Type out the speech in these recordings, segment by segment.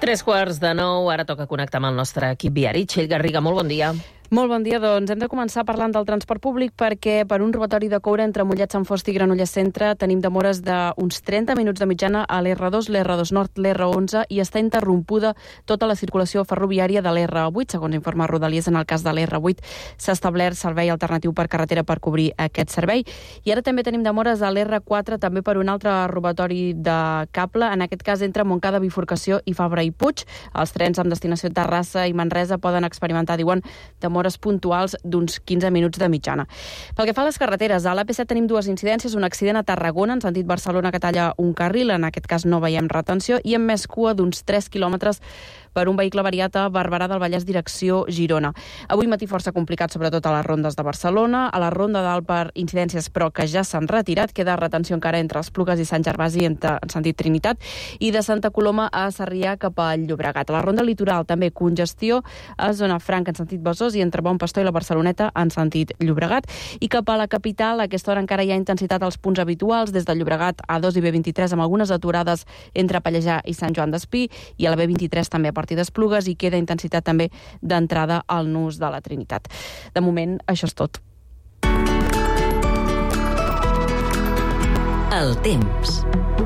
8:45, ara toca connectar amb el nostre equip viari. Txell Garriga, molt bon dia. Molt bon dia, doncs hem de començar parlant del transport públic perquè per un robatori de coure entre Mollet, Sant Fost i Granollers Centre tenim demores d'uns 30 minuts de mitjana a l'R2, l'R2 Nord, l'R11 i està interrompuda tota la circulació ferroviària de l'R8. Segons informa Rodalies, en el cas de l'R8 s'ha establert servei alternatiu per carretera per cobrir aquest servei. I ara també tenim demores a l'R4 també per un altre robatori de cable, en aquest cas entre Montcada, Bifurcació i Fabra i Puig. Els trens amb destinació Terrassa i Manresa poden experimentar, diuen, demores puntuals d'uns 15 minuts de mitjana. Pel que fa a les carreteres, a l'AP7 tenim dues incidències, un accident a Tarragona, en sentit Barcelona, que talla un carril, en aquest cas no veiem retenció, i amb més cua d'uns 3 quilòmetres per un vehicle variat a Barberà del Vallès direcció Girona. Avui matí força complicat, sobretot a les rondes de Barcelona, a la ronda d'Alt per incidències, però que ja s'han retirat, queda retenció encara entre Esplugues i Sant Gervasi en sentit Trinitat, i de Santa Coloma a Sarrià cap al Llobregat. A la ronda litoral també congestió a Zona Franca en sentit Besòs i entre Bon Pastor i la Barceloneta en sentit Llobregat. I cap a la capital, a aquesta hora encara hi ha intensitat als punts habituals, des de Llobregat a A2 i B23, amb algunes aturades entre Pallejà i Sant Joan d'Espí, i a la B23 també a partir d'Esplugues, i queda intensitat també d'entrada al nus de la Trinitat. De moment, això és tot. El temps.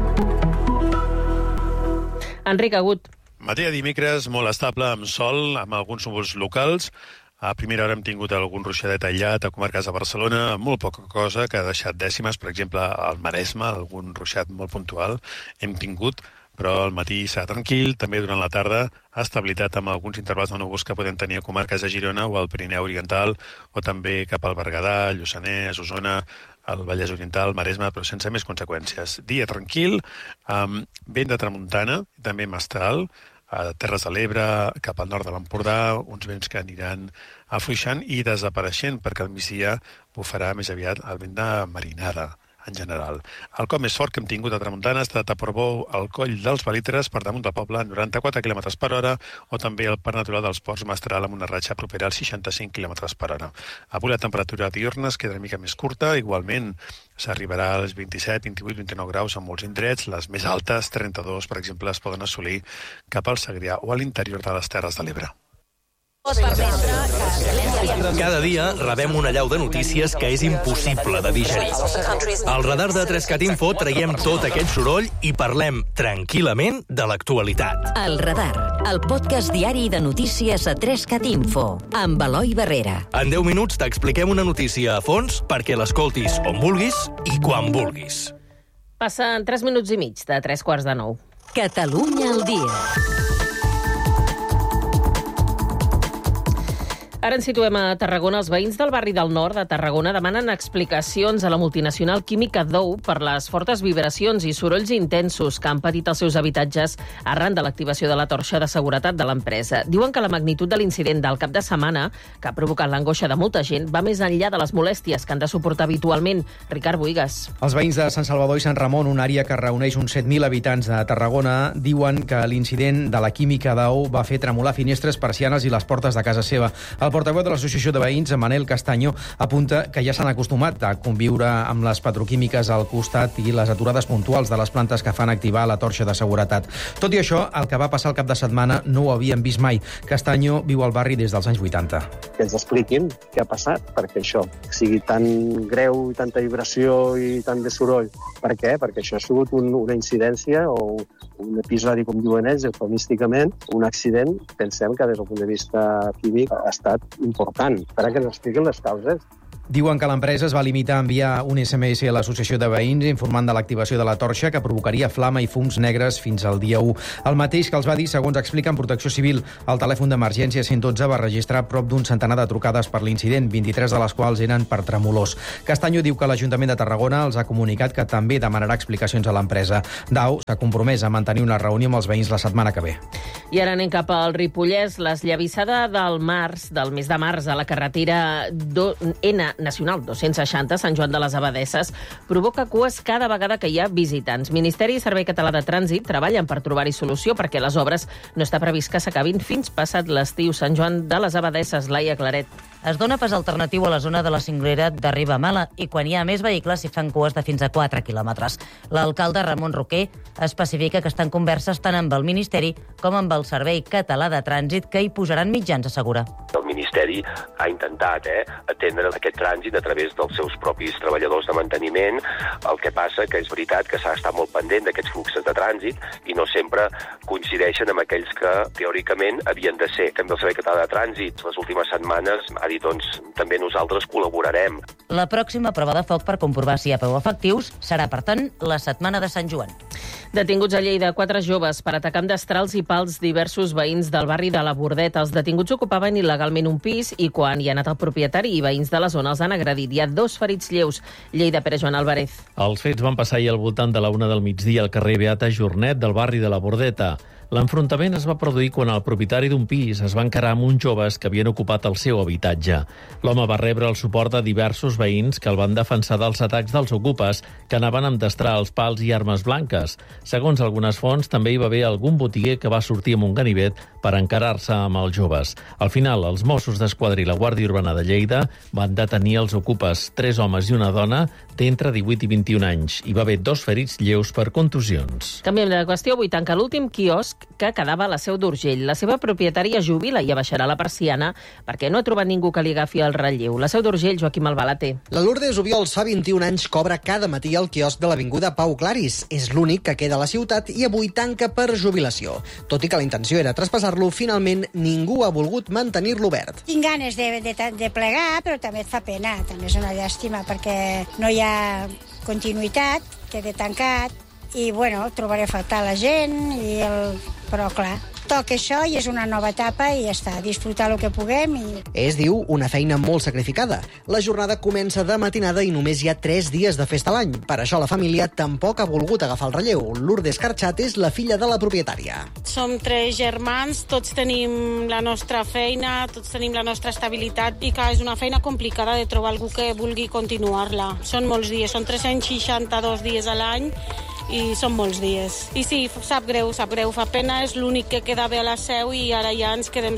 Enric Agut. Matí de dimecres molt estable, amb sol, amb alguns núvols locals. A primera hora hem tingut algun ruixadet aïllat a comarques de Barcelona, molt poca cosa, que ha deixat dècimes, per exemple, al Maresme, algun ruixat molt puntual hem tingut, però al matí serà tranquil, també durant la tarda, estabilitat amb alguns intervals de núvols que podem tenir a comarques de Girona o al Pirineu Oriental, o també cap al Berguedà, Lluçanès, Osona, al Vallès Oriental, Maresme, però sense més conseqüències. Dia tranquil, amb vent de tramuntana, també mestral, a Terres de l'Ebre, cap al nord de l'Empordà, uns vents que aniran afluixant i desapareixent, perquè al migdia bufarà més aviat el vent de marinada, en general. El cop més fort que hem tingut a tramuntana ha estat a Portbou, al coll dels Belitres, per damunt del poble, 94 km per hora, o també el Parc Natural dels Ports Mestral, amb una ratxa propera als 65 km per hora. Avui la temperatura diürna es queda una mica més curta, igualment s'arribarà als 27, 28, 29 graus en molts indrets, les més altes, 32, per exemple, es poden assolir cap al Segrià o a l'interior de les Terres de l'Ebre. Cada dia rebem una allau de notícies que és impossible de digerir. Al radar de 3CAT Info traiem tot aquest soroll i parlem tranquil·lament de l'actualitat. El Radar, el podcast diari de notícies a 3CAT Info, amb Eloi Barrera. En 10 minuts t'expliquem una notícia a fons perquè l'escoltis on vulguis i quan vulguis. Passen 3 minuts i mig de 8:45. Catalunya al dia. Ara ens situem a Tarragona. Els veïns del barri del nord de Tarragona demanen explicacions a la multinacional química Dow per les fortes vibracions i sorolls intensos que han patit els seus habitatges arran de l'activació de la torxa de seguretat de l'empresa. Diuen que la magnitud de l'incident del cap de setmana, que ha provocat l'angoixa de molta gent, va més enllà de les molèsties que han de suportar habitualment. Ricard Boigas. Els veïns de Sant Salvador i Sant Ramon, una àrea que reuneix uns 7.000 habitants de Tarragona, diuen que l'incident de la química Dow va fer tremolar finestres, persianes i les portes de casa seva. El portaveu de l'Associació de Veïns, Manel Castaño, apunta que ja s'han acostumat a conviure amb les petroquímiques al costat i les aturades puntuals de les plantes que fan activar la torxa de seguretat. Tot i això, el que va passar el cap de setmana no ho havíem vist mai. Castaño viu al barri des dels anys 80. Que ens expliquin què ha passat perquè això sigui tan greu i tanta vibració i tant de soroll. Per què? Perquè això ha sigut una incidència o un episodi, com diuen ells, eufemísticament, un accident, pensem que des del punt de vista químic ha estat important. Espera que ens expliquin les causes. Diuen que l'empresa es va limitar a enviar un SMS a l'Associació de Veïns informant de l'activació de la torxa que provocaria flama i fums negres fins al dia 1. El mateix que els va dir, segons expliquen Protecció Civil. El telèfon d'emergència 112 va registrar prop d'un centenar de trucades per l'incident, 23 de les quals eren per tremolors. Castaño diu que l'Ajuntament de Tarragona els ha comunicat que també demanarà explicacions a l'empresa. Dow s'ha compromès a mantenir una reunió amb els veïns la setmana que ve. I ara anem cap al Ripollès. L'esllavissada del mes de març, a la carretera N Nacional 260, Sant Joan de les Abadesses, provoca cues cada vegada que hi ha visitants. Ministeri i Servei Català de Trànsit treballen per trobar-hi solució perquè les obres no està previst que s'acabin fins passat l'estiu. Sant Joan de les Abadesses, Laia Claret. es dona pas alternatiu a la zona de la Cinglera de Ribamala i quan hi ha més vehicles s'hi fan cues de fins a 4 quilòmetres. L'alcalde Ramon Roquer especifica que estan converses tant amb el Ministeri com amb el Servei Català de Trànsit que hi posaran mitjans a assegurar. El Ministeri ha intentat atendre aquest trànsit a través dels seus propis treballadors de manteniment. El que passa que és veritat que s'ha d'estar molt pendent d'aquests fluxos de trànsit i no sempre coincideixen amb aquells que teòricament havien de ser. El Servei Català de Trànsit les últimes setmanes ha dit, doncs, també nosaltres col·laborarem. La pròxima prova de foc per comprovar si hi ha peu efectius serà, per tant, la setmana de Sant Joan. Detinguts a Lleida 4 joves per atacar amb destrals i pals diversos veïns del barri de la Bordeta. Els detinguts ocupaven il·legalment un pis i quan hi ha anat el propietari i veïns de la zona els han agredit. Hi ha 2 ferits lleus. Lleida, Pere Joan Álvarez. Els fets van passar ahir al voltant de la 1 del migdia al carrer Beata Jornet del barri de la Bordeta. L'enfrontament es va produir quan el propietari d'un pis es va encarar amb uns joves que havien ocupat el seu habitatge. L'home va rebre el suport de diversos veïns que el van defensar dels atacs dels ocupes que anaven amb destrals, pals i armes blanques. Segons algunes fonts, també hi va haver algun botiguer que va sortir amb un ganivet per encarar-se amb els joves. Al final, els Mossos d'Esquadra i la Guàrdia Urbana de Lleida van detenir els ocupes, 3 homes i una dona d'entre 18 i 21 anys. Hi va haver 2 ferits lleus per contusions. Canviem de qüestió. Avui tanca l'últim quiosc que quedava a la Seu d'Urgell. La seva propietària jubila i abaixarà la persiana perquè no ha trobat ningú que li agafi el relleu. La Seu d'Urgell, Joaquim Albala, té. La Lourdes Obiols fa 21 anys cobra cada matí al quiosc de l'avinguda Pau Claris. És l'únic que queda a la ciutat i avui tanca per jubilació. Tot i que la intenció era traspassar-lo, finalment ningú ha volgut mantenir-lo obert. Tinc ganes de plegar, però també et fa pena. També és una llàstima perquè no hi ha continuïtat, queda tancat i, bueno, trobaré a faltar la gent, però, clar, toca això i és una nova etapa i ja està, disfrutar el que puguem. És, diu, una feina molt sacrificada. La jornada comença de matinada i només hi ha 3 dies de festa a l'any. Per això la família tampoc ha volgut agafar el relleu. Lourdes Carxat és la filla de la propietària. Som 3 germans, tots tenim la nostra feina, tots tenim la nostra estabilitat i que és una feina complicada de trobar algú que vulgui continuar-la. Són molts dies, són 362 dies a l'any i són molts dies. I sí, sap greu, fa pena, és l'únic que queda bé a la Seu i ara ja ens quedem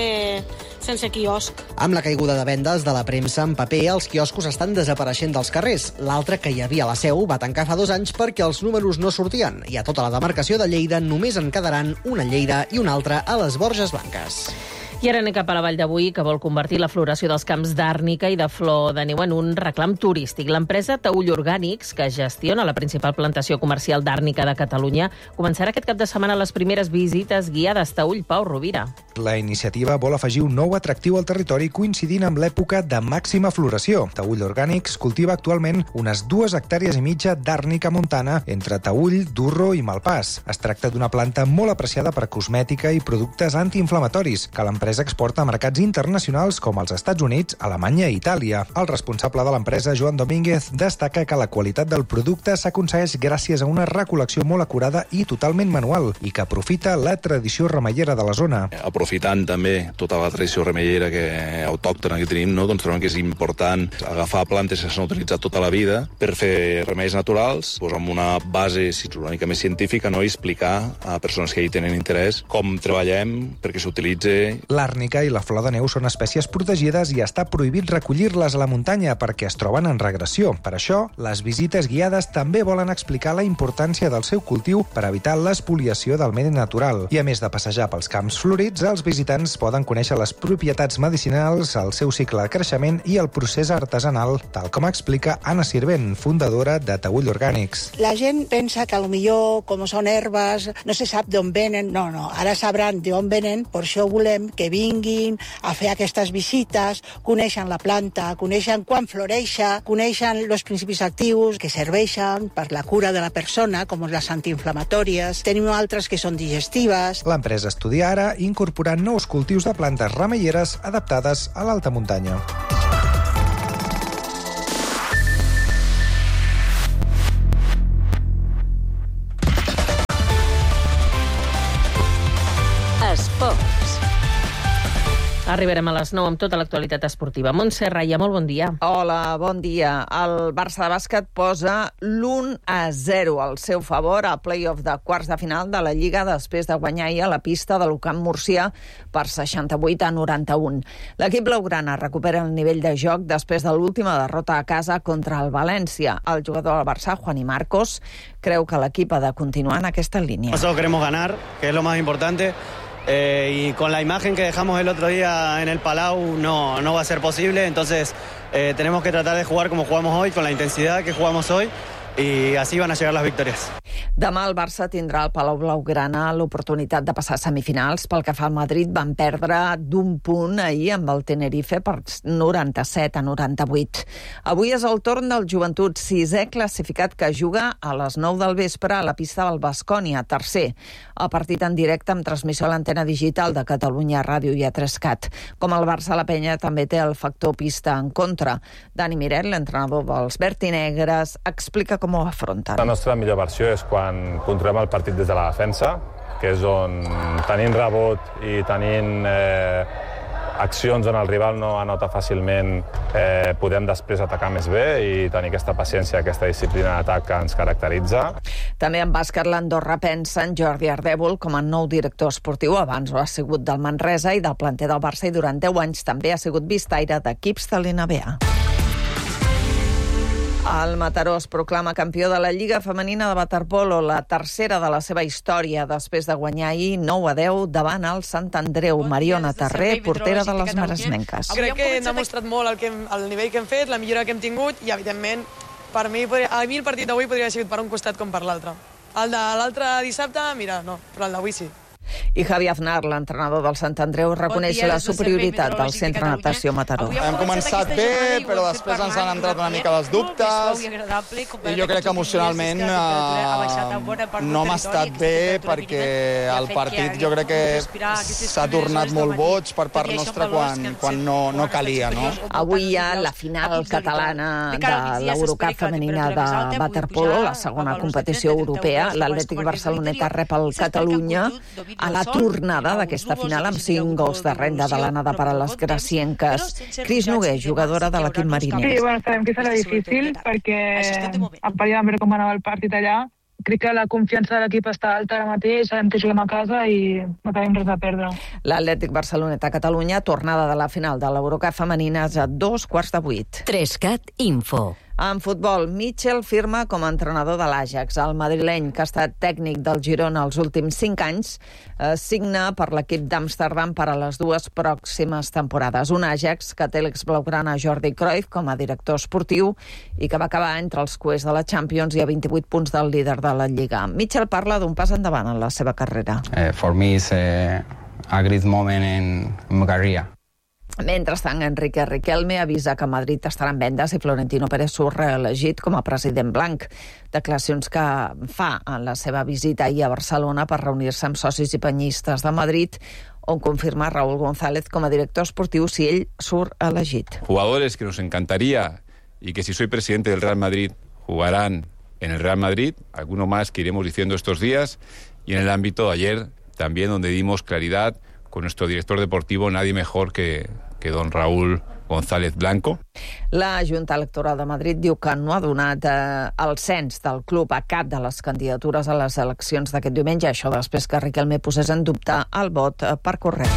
sense quiosc. Amb la caiguda de vendes de la premsa en paper, els quioscos estan desapareixent dels carrers. L'altre, que hi havia a la Seu, va tancar fa 2 anys perquè els números no sortien. I a tota la demarcació de Lleida només en quedaran una a Lleida i una altra a les Borges Blanques. I ara anem cap a la Vall de Boí, que vol convertir la floració dels camps d'àrnica i de flor de neu en un reclam turístic. L'empresa Taüll Orgànics, que gestiona la principal plantació comercial d'àrnica de Catalunya, començarà aquest cap de setmana les primeres visites guiades. Taüll, Pau Rovira. La iniciativa vol afegir un nou atractiu al territori coincidint amb l'època de màxima floració. Taüll Orgànics cultiva actualment unes 2,5 hectàrees d'àrnica montana entre Taüll, Durro i Malpàs. Es tracta d'una planta molt apreciada per cosmètica i productes antiinflamatoris, que l'empresa exporta a mercats internacionals com els Estats Units, Alemanya i Itàlia. El responsable de l'empresa, Joan Domínguez, destaca que la qualitat del producte s'aconsegueix gràcies a una recol·lecció molt acurada i totalment manual i que aprofita la tradició remeiera de la zona. Aprofitant també tota la tradició remeiera autòctona que tenim, doncs trobem que és important agafar plantes que s'han utilitzat tota la vida per fer remeis naturals, amb una base una mica més científica, i explicar a persones que hi tenen interès com treballem perquè s'utilitzi. L'àrnica i la flor de neu són espècies protegides i està prohibit recollir-les a la muntanya perquè es troben en regressió. Per això, les visites guiades també volen explicar la importància del seu cultiu per evitar l'espoliació del medi natural. I a més de passejar pels camps florits, els visitants poden conèixer les propietats medicinals, el seu cicle de creixement i el procés artesanal, tal com explica Anna Sirvent, fundadora de Taüll Orgànics. La gent pensa que potser, com són herbes, no se sap d'on venen. No, ara sabran d'on venen, per això volem que vinguin a fer aquestes visites, coneixen la planta, coneixen quan floreix, coneixen els principis actius que serveixen per la cura de la persona, com les antiinflamatòries. Tenim altres que són digestives. L'empresa estudia ara incorporar nous cultius de plantes remeieres adaptades a l'alta muntanya. Esports. Arribarem a les 9 amb tota l'actualitat esportiva. Montse Raia, molt bon dia. Hola, bon dia. El Barça de bàsquet posa l'1-0 al seu favor a play-off de quarts de final de la Lliga després de guanyar ahir a la pista de l'Ucamp Murcia per 68-91. L'equip blaugrana recupera el nivell de joc després de l'última derrota a casa contra el València. El jugador del Barça, Juani Marcos, creu que l'equip ha de continuar en aquesta línia. Nosotros queremos ganar, que es lo más importante. Y con la imagen que dejamos el otro día en el Palau no va a ser posible, entonces tenemos que tratar de jugar como jugamos hoy, con la intensidad que jugamos hoy, y así van a llegar las victorias. Demà el Barça tindrà al Palau Blaugrana l'oportunitat de passar a semifinals. Pel que fa al Madrid, van perdre d'un punt ahir amb el Tenerife per 97-98. Avui és el torn del Joventut, sisè classificat, que juga a les 9 del vespre a la pista del Baskonia, tercer. El partit en directe amb transmissió a l'antena digital de Catalunya Ràdio i A3CAT. Com el Barça, la penya també té el factor pista en contra. Dani Miret, l'entrenador dels vertinegres, explica com ho afronten. La nostra millor versió és quan controlem el partit des de la defensa, que és on tenint rebot i tenint accions on el rival no anota fàcilment, podem després atacar més bé i tenir aquesta paciència, aquesta disciplina d'atac que ens caracteritza. També en bàsquet l'Andorra pensa en Jordi Ardèvol com a nou director esportiu. Abans ho ha sigut del Manresa i del planter del Barça i durant 10 anys també ha sigut vistaire d'equips de l'NBA. El Mataró es proclama campió de la Lliga Femenina de Waterpolo, la tercera de la seva història, després de guanyar ahir 9-10 davant el Sant Andreu. Mariona Terré, portera de les maresmenques. Crec que hem demostrat molt el nivell que hem fet, la millora que hem tingut, i evidentment, per mi el partit d'avui podria haver sigut per un costat com per l'altre. El de l'altre dissabte, mira, no, però el d'avui sí. I Javi Aznar, l'entrenador del Sant Andreu, reconeix la superioritat del Centre Natació Mataró. Hem començat bé, però després ens han entrat una mica els dubtes i jo crec que emocionalment no hem estat bé perquè el partit jo crec que s'ha tornat molt boig per part nostra quan no calia. Avui hi ha la final catalana de l'Eurocup femenina de waterpolo, la segona competició europea. L'Atlètic Barceloneta rep el Catalunya a la tornada d'aquesta final amb 5 gols de renda de l'anada per a les gracienques. Cris Noguer, jugadora de l'equip mariner. Sí, bueno, sabem que serà difícil perquè a part de veure com anava el partit allà, crec que la confiança de l'equip està alta ara mateix, sabem que juguem a casa i no tenim res a perdre. L'Atlètic Barceloneta Catalunya, tornada de la final de l'Eurocup femenina a 2:15. 3CAT Info. En futbol, Mitchell firma com a entrenador de l'Ajax. El madrileny, que ha estat tècnic del Girona els últims 5 anys, signa per l'equip d'Amsterdam per a les 2 pròximes temporades. Un Ajax que té l'exblaugrana Jordi Cruyff com a director esportiu i que va acabar entre els cuers de la Champions i a 28 punts del líder de la Lliga. Mitchell parla d'un pas endavant en la seva carrera. For me is a great moment in my career. Mentrestant, Enrique Riquelme avisa que Madrid estarà en vendes i Florentino Pérez surt reelegit com a president blanc. Declaracions que fa en la seva visita ahir a Barcelona per reunir-se amb socis i penyistes de Madrid, on confirma Raúl González com a director esportiu si ell surt elegit. Jugadores que nos encantaría y que si soy presidente del Real Madrid jugarán en el Real Madrid, alguno más que iremos diciendo estos días, y en el ámbito de ayer también donde dimos claridad con nuestro director deportivo, nadie mejor que don Raúl González Blanco. La Junta Electoral de Madrid diu que no ha donat el cens del club a cap de les candidatures a les eleccions d'aquest diumenge, això després que Riquelme posés en dubte el vot per correu.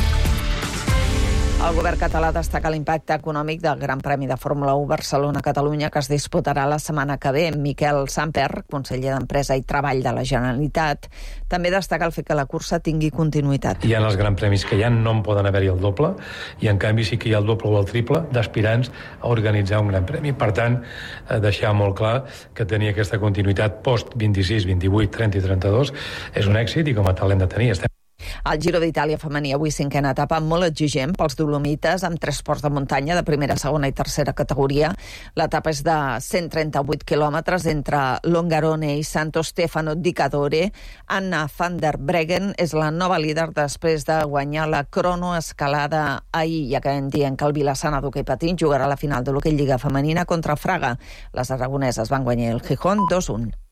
El govern català destaca l'impacte econòmic del Gran Premi de Fórmula 1 Barcelona-Catalunya que es disputarà la setmana que ve. Miquel Samper, conseller d'Empresa i Treball de la Generalitat, també destaca el fet que la cursa tingui continuïtat. Hi ha els Gran Premis que ja no en poden haver-hi el doble i en canvi sí que hi ha el doble o el triple d'aspirants a organitzar un Gran Premi. Per tant, deixar molt clar que tenir aquesta continuïtat post 26, 28, 30 i 32 és un èxit i com a tal l'hem de tenir. El Giro d'Itàlia femení, avui 5a etapa, molt exigent pels dolomites, amb 3 ports de muntanya de primera, segona i tercera categoria. L'etapa és de 138 quilòmetres entre Longarone i Santo Stefano di Cadore. Anna van der Breggen és la nova líder després de guanyar la cronoescalada ahir, ja que dient que el Vilassana d'hoquei patins jugarà la final de l'hoquei Lliga femenina contra Fraga. Les aragoneses van guanyar el Gijón 2-1.